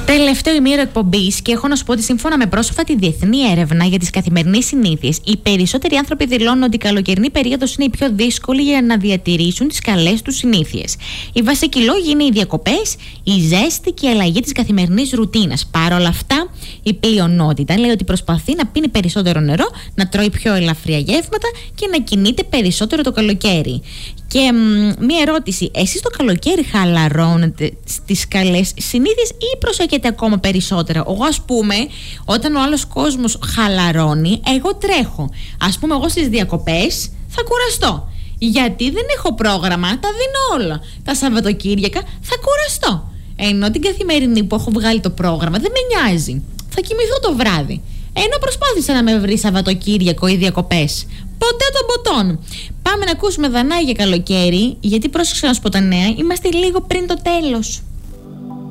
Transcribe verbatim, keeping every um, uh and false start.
Τελευταίο ημίρο εκπομπής και έχω να σου πω ότι σύμφωνα με πρόσφατη διεθνή έρευνα για τις καθημερινές συνήθειες, οι περισσότεροι άνθρωποι δηλώνουν ότι η καλοκαιρινή περίοδος είναι η πιο δύσκολη για να διατηρήσουν τις καλές τους συνήθειες. Οι βασικοί λόγοι είναι οι διακοπές, η ζέστη και η αλλαγή της καθημερινής ρουτίνας. Παρ' όλα αυτά, η πλειονότητα λέει ότι προσπαθεί να πίνει περισσότερο νερό, να τρώει πιο ελαφριά γεύματα και να κινείται περισσότερο το καλοκαίρι. Και μ, μία ερώτηση, εσείς το καλοκαίρι χαλαρώνετε στις καλές συνήθειες ή προσέχετε ακόμα περισσότερα? Εγώ, ας πούμε, όταν ο άλλος κόσμος χαλαρώνει, εγώ τρέχω. Ας πούμε, εγώ στις διακοπές θα κουραστώ. Γιατί δεν έχω πρόγραμμα, τα δίνω όλα. Τα Σαββατοκύριακα θα κουραστώ. Ενώ την καθημερινή που έχω βγάλει το πρόγραμμα δεν με νοιάζει. Θα κοιμηθώ το βράδυ. Ενώ προσπάθησα να με βρει Σαββατοκύριακο ή διακοπές. Ποτέ των ποτών. Πάμε να ακούσουμε Δανάη για καλοκαίρι, γιατί πρόσεξε να σου πω τα νέα, είμαστε λίγο πριν το τέλος.